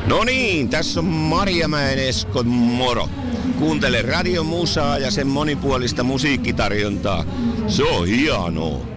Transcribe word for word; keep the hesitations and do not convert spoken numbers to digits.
No niin, tässä on Marjamäen Esko, moro. Kuuntele radiomusaa ja sen monipuolista musiikkitarjontaa. Se on hienoa.